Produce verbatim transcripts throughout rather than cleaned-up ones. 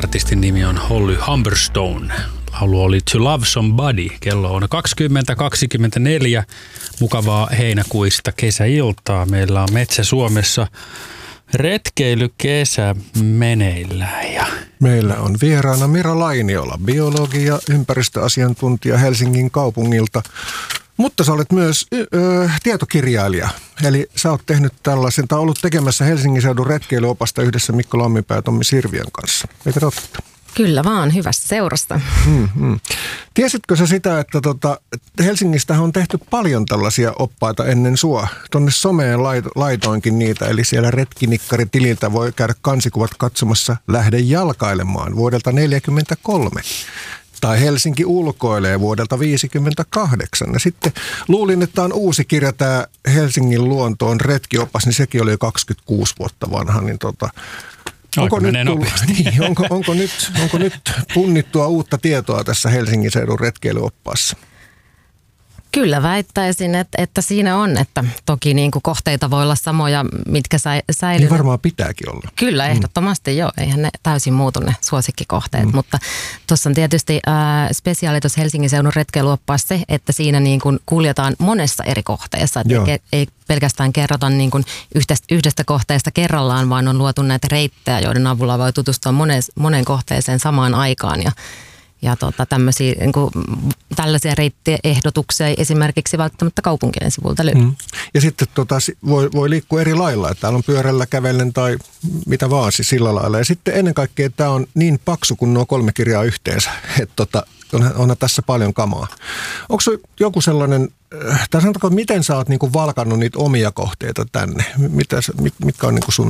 artistin nimi on Holly Humberstone. Laulu oli To Love Somebody. Kello on kaksikymmentä kaksikymmentäneljä. Mukavaa heinäkuista kesäiltaa. Meillä on Metsä Suomessa retkeilykesä meneillään. Ja meillä on vieraana Mira Lainiola, biologi ja ympäristöasiantuntija Helsingin kaupungilta. Mutta sä olet myös ö, tietokirjailija. Eli sä oot tehnyt tällaisen, tai ollut tekemässä Helsingin seudun retkeilyopasta yhdessä Mikko Lamminpää ja Tommi Sirviön kanssa. Eikö totta? Kyllä vaan, hyvästä seurasta. Hmm, hmm. Tiesitkö sä sitä, että tota, Helsingistähän on tehty paljon tällaisia oppaita ennen sua? Tuonne someen laitoinkin niitä, eli siellä retkinikaritililtä voi käydä kansikuvat katsomassa Lähde jalkailemaan vuodelta neljäkymmentäkolme. Tai Helsinki ulkoilee vuodelta viisikymmentäkahdeksan. Ja sitten luulin, että on uusi kirja, tämä Helsingin luontoon retkiopas, niin sekin oli jo kaksikymmentäkuusi vuotta vanha. Niin tota, onko, nyt tullut, niin, onko, onko, nyt, onko nyt punnittua uutta tietoa tässä Helsingin seudun retkeilyoppaassa? Kyllä väittäisin, että, että siinä on, että toki niin kuin kohteita voi olla samoja, mitkä sä, säilyvät. Niin varmaan pitääkin olla. Kyllä, ehdottomasti mm. joo. Eihän ne täysin muutu ne suosikkikohteet, mm. mutta tuossa on tietysti äh, spesiaali tuossa Helsingin seudun retkeilyoppaassa se, että siinä niin kuin kuljetaan monessa eri kohteessa. Ei, ei pelkästään kerrota niin kuin yhdestä, yhdestä kohteesta kerrallaan, vaan on luotu näitä reittejä, joiden avulla voi tutustua moneen, moneen kohteeseen samaan aikaan ja Ja tota, tämmöisiä, niin kuin, tällaisia reittiehdotuksia ei esimerkiksi välttämättä kaupunkien sivulta löydy. Mm. Ja sitten tota, voi, voi liikkua eri lailla, että täällä on pyörällä, kävellen tai mitä vaan siis sillä lailla. Ja sitten ennen kaikkea tämä on niin paksu kuin nuo kolme kirjaa yhteensä, että tota, on, onhan tässä paljon kamaa. Onko se joku sellainen, tai sanotaanko, miten sä oot niin kuin valkannut niitä omia kohteita tänne? Mitä, mit, mitkä on niin kuin sun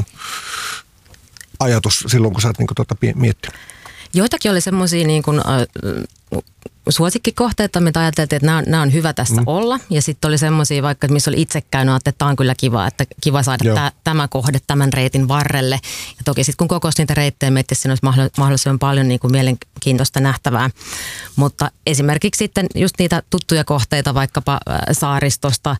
ajatus silloin, kun sä oot niin kuin tota miettinyt? Joitakin oli semmoisia niin kuin, äh, suosikkikohteita, mitä ajateltiin, että nämä on, nämä on hyvä tässä mm. olla. Ja sitten oli semmoisia, vaikka missä oli itse käynyt, että tämä on kyllä kiva, että kiva saada tä, tämä kohde tämän reitin varrelle. Ja toki sitten kun kokosi niitä reittejä, miettii, siinä olisi mahdollisimman paljon niin kuin mielenkiintoista nähtävää. Mutta esimerkiksi sitten just niitä tuttuja kohteita, vaikkapa äh, saaristosta,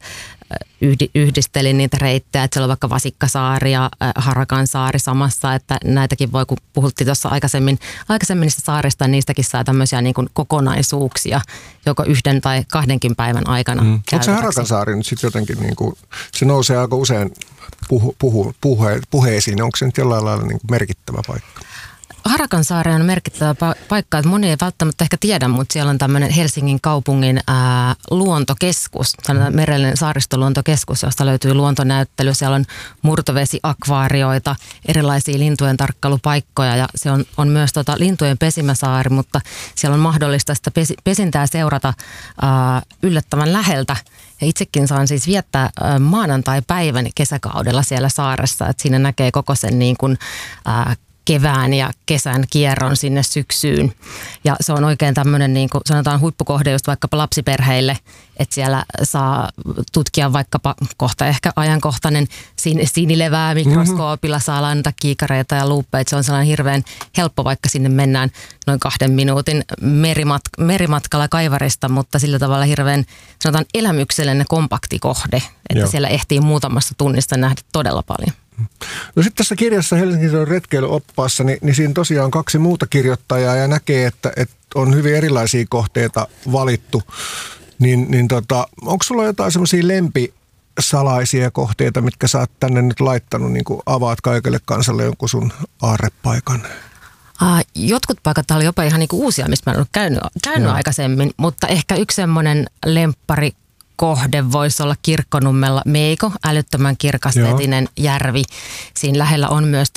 yhdistelin niitä reittejä, että siellä on vaikka Vasikkasaari ja Harakansaari samassa, että näitäkin voi, kun puhuttiin tuossa aikaisemmin, aikaisemmin niistä saarista, niin niistäkin saa tämmöisiä niin kuin kokonaisuuksia, joko yhden tai kahdenkin päivän aikana. Mm. Onko se Harakansaari nyt sitten jotenkin, niin kuin, se nousee aika usein puhu, puhu, puhe, puheisiin, onko se nyt jollain lailla niin kuin merkittävä paikka? Harakansaari on merkittävä paikka, että moni ei välttämättä ehkä tiedä, mutta siellä on tämmöinen Helsingin kaupungin ää, luontokeskus, tällainen merellinen saaristoluontokeskus, josta löytyy luontonäyttely. Siellä on murtovesiakvaarioita, erilaisia lintujen tarkkailupaikkoja ja se on, on myös tota lintujen pesimäsaari, mutta siellä on mahdollista sitä pesi, pesintää seurata ää, yllättävän läheltä. Ja itsekin saan siis viettää ää, maanantai-päivän kesäkaudella siellä saaressa, että siinä näkee koko sen niin kuin, ää, kevään ja kesän kierron sinne syksyyn. Ja se on oikein tämmöinen, niin kuin sanotaan, huippukohde just vaikkapa lapsiperheille, että siellä saa tutkia vaikkapa kohta ehkä ajankohtainen sin- sinilevää mikroskoopilla, saa lainata kiikareita ja luuppeita. Se on sellainen hirveän helppo, vaikka sinne mennään noin kahden minuutin merimat- merimatkalla Kaivarista, mutta sillä tavalla hirveän, sanotaan, elämyksellinen kompakti kohde, että Joo. siellä ehtii muutamassa tunnista nähdä todella paljon. No sitten tässä kirjassa Helsingin seudun retkeilyoppaassa, niin, niin siinä tosiaan on kaksi muuta kirjoittajaa ja näkee, että, että on hyvin erilaisia kohteita valittu. Niin, niin tota, onko sulla jotain semmoisia lempisalaisia kohteita, mitkä sä oot tänne nyt laittanut, niin kuin avaat kaikille kansalle jonkun sun aarrepaikan? Uh, jotkut paikat oli jopa ihan niinku uusia, mistä mä en ollut käynyt, käynyt aikaisemmin, mutta ehkä yksi semmoinen lemppari kohde voisi olla Kirkkonummella Meiko, älyttömän kirkasvetinen järvi. Siinä lähellä on myös